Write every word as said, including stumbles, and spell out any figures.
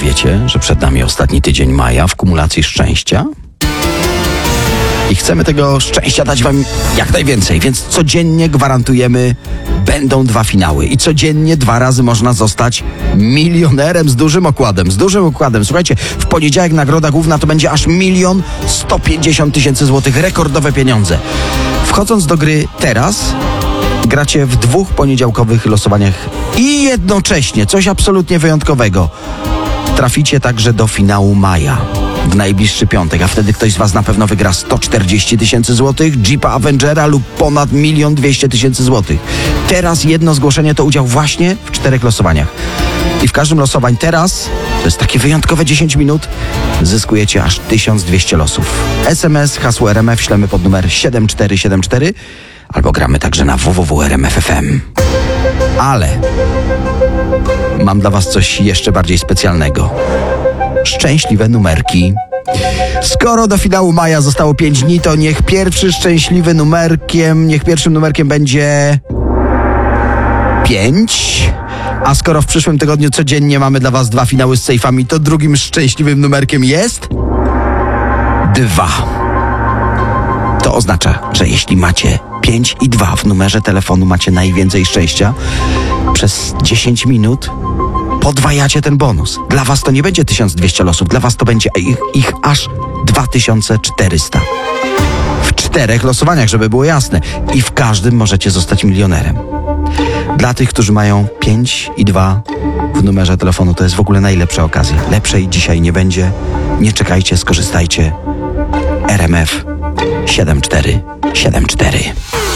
wiecie, że przed nami ostatni tydzień maja w kumulacji szczęścia? I chcemy tego szczęścia dać wam jak najwięcej, więc codziennie gwarantujemy, będą dwa finały i codziennie dwa razy można zostać milionerem z dużym okładem, z dużym okładem. Słuchajcie, w poniedziałek nagroda główna to będzie aż milion sto pięćdziesiąt tysięcy złotych, rekordowe pieniądze. Wchodząc do gry teraz, gracie w dwóch poniedziałkowych losowaniach i jednocześnie, coś absolutnie wyjątkowego, traficie także do finału maja. W najbliższy piątek, a wtedy ktoś z was na pewno wygra sto czterdzieści tysięcy złotych, Jeepa Avengera lub ponad milion dwieście tysięcy złotych. Teraz jedno zgłoszenie to udział właśnie w czterech losowaniach. I w każdym losowań teraz, to jest takie wyjątkowe dziesięć minut, zyskujecie aż tysiąc dwieście losów. S M S, hasło R M F ślemy pod numer siedem cztery siedem cztery albo gramy także na w w w kropka r m f f m. Ale mam dla was coś jeszcze bardziej specjalnego. Szczęśliwe numerki. Skoro do finału maja zostało pięć dni, to niech pierwszy szczęśliwy numerkiem, niech pierwszym numerkiem będzie pięć. A skoro w przyszłym tygodniu codziennie mamy dla was dwa finały z sejfami, to drugim szczęśliwym numerkiem jest dwa. To oznacza, że jeśli macie pięć i dwa w numerze telefonu, macie najwięcej szczęścia. Przez dziesięć minut podwajacie ten bonus. Dla was to nie będzie tysiąc dwieście losów, dla was to będzie ich, ich aż dwa tysiące czterysta. W czterech losowaniach, żeby było jasne. I w każdym możecie zostać milionerem. Dla tych, którzy mają pięć i dwa w numerze telefonu, to jest w ogóle najlepsza okazja. Lepszej dzisiaj nie będzie. Nie czekajcie, skorzystajcie. R M F siedem cztery siedem cztery.